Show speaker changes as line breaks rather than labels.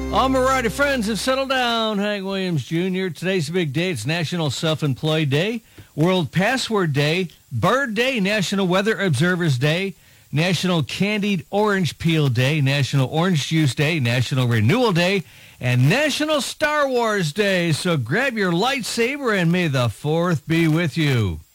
All Marauders friends have settled down. Hank Williams Jr. Today's a big day. It's National Self-Employed Day, World Password Day, Bird Day, National Weather Observers Day, National Candied Orange Peel Day, National Orange Juice Day, National Renewal Day, and National Star Wars Day. So grab your lightsaber and may the 4th be with you.